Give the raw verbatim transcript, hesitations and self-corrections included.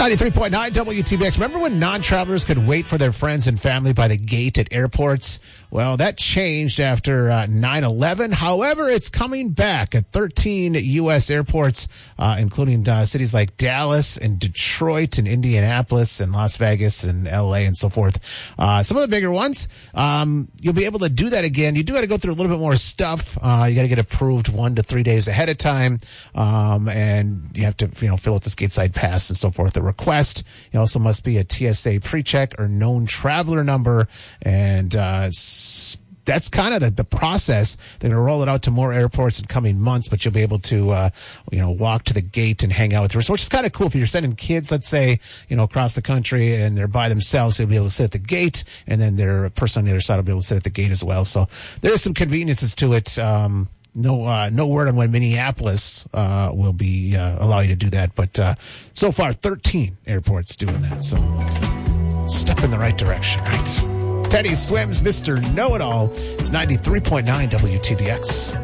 ninety-three point nine W T B X. Remember when non-travelers could wait for their friends and family by the gate at airports? Well, that changed after uh, nine eleven. However, it's coming back at thirteen U S airports, uh, including uh, cities like Dallas and Detroit and Indianapolis and Las Vegas and L A and so forth. Uh, some of the bigger ones, um, you'll be able to do that again. You do got to go through a little bit more stuff. Uh, you got to get approved one to three days ahead of time. Um, and you have to, you know, fill out this gateside pass and so forth. The request, you also must be a T S A pre-check or known traveler number. And, uh, that's kind of the, the process. They're going to roll it out to more airports in coming months, but you'll be able to, uh, you know, walk to the gate and hang out with them, which is kind of cool. If you're sending kids, let's say, you know, across the country and they're by themselves, they'll be able to sit at the gate, and then their person on the other side will be able to sit at the gate as well. So there's some conveniences to it. Um, No, uh, no word on when Minneapolis, uh, will be, uh, allow you to do that. But, uh, so far, thirteen airports doing that. So, step in the right direction, right? Teddy Swims, Mister Know-It-All. It's ninety-three point nine W T B X.